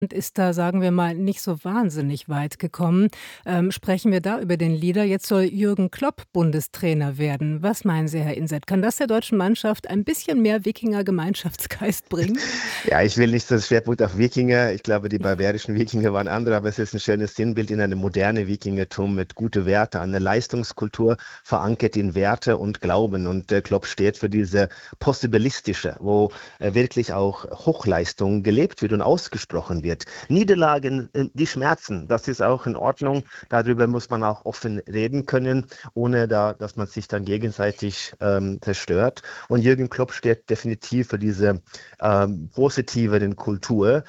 ist da, sagen wir mal, nicht so wahnsinnig weit gekommen. Sprechen wir da über den Leader. Jetzt soll Jürgen Klopp Bundestrainer werden. Was meinen Sie, Herr Inset? Kann das der deutschen Mannschaft ein bisschen mehr Wikinger-Gemeinschaftsgeist bringen? Ja, ich will nicht so Schwerpunkt auf Wikinger. Ich glaube, die bayerischen Wikinger waren andere, aber es ist ein schönes Sinnbild in eine moderne Wikingertum mit gute Werte, eine Leistungskultur verankert in Werte und Glauben. Und Klopp steht für diese possibilistische, wo wirklich auch Hochleistung gelebt wird und ausgesprochen wird. Niederlagen, die schmerzen, das ist auch in Ordnung. Darüber muss man auch offen reden können, ohne dass man sich dann gegenseitig zerstört. Und Jürgen Klopp steht definitiv für diese positiveren Kultur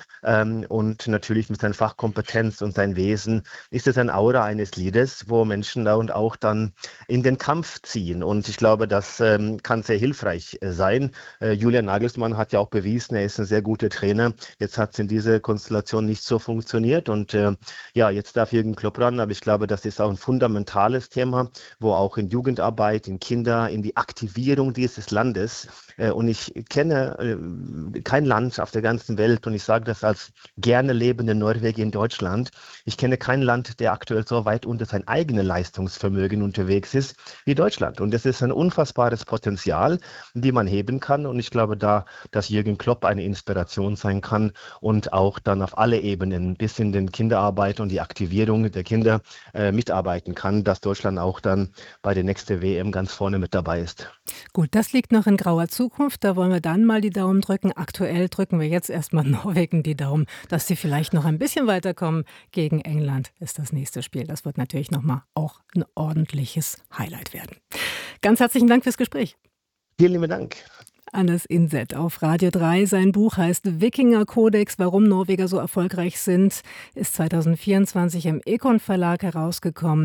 und natürlich mit seiner Fachkompetenz und seinem Wesen ist es ein Aura eines Leaders, wo Menschen da und auch dann in den Kampf ziehen. Und ich glaube, das kann sehr hilfreich sein. Julian Nagelsmann hat ja auch bewiesen, er ist ein sehr guter Trainer. Jetzt hat es in dieser Konstellation nicht so funktioniert und ja, jetzt darf Jürgen Klopp ran, aber ich glaube, das ist auch ein fundamentales Thema, wo auch in Jugendarbeit, in Kinder, in die Aktivierung dieses Landes und ich kenne kein Land auf der ganzen Welt, und ich sage das als gerne lebende Norweger in Deutschland, ich kenne kein Land, der aktuell so weit unter sein eigenes Leistungsvermögen unterwegs ist wie Deutschland. Und das ist ein unfassbares Potenzial, die man heben kann. Und ich glaube da, dass Jürgen Klopp eine Inspiration sein kann und auch dann auf alle Ebenen bis in den Kinderarbeit und die Aktivierung der Kinder mitarbeiten kann, dass Deutschland auch dann bei der nächsten WM ganz vorne mit dabei ist. Gut, das liegt noch in grauer Zukunft. Da wollen wir dann mal die Daumen drücken. Aktuell drücken wir jetzt erstmal Norwegen die Daumen, dass sie vielleicht noch ein bisschen weiterkommen. Gegen England ist das nächste Spiel. Das wird natürlich nochmal auch ein ordentliches Highlight werden. Ganz herzlichen Dank fürs Gespräch. Vielen lieben Dank. Hannes Inset auf Radio 3. Sein Buch heißt Wikinger-Kodex, warum Norweger so erfolgreich sind, ist 2024 im Econ Verlag herausgekommen.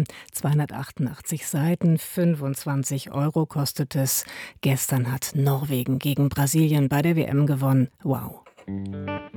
288 Seiten, 25 € kostet es. Gestern hat Norwegen gegen Brasilien bei der WM gewonnen. Wow.